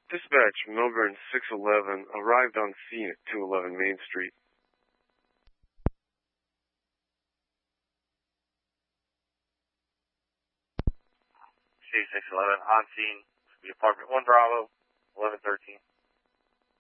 Dispatch, Melbourne 611, arrived on scene at 211 Main Street. C611 on scene, the apartment 1 Bravo, 1113.